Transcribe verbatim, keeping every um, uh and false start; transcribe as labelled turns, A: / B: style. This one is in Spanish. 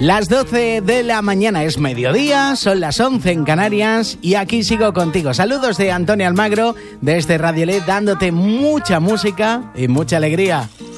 A: Las doce de la mañana es mediodía, son las once en Canarias y aquí sigo contigo. Saludos de Antonio Almagro desde Radio L E D, dándote mucha música y mucha alegría.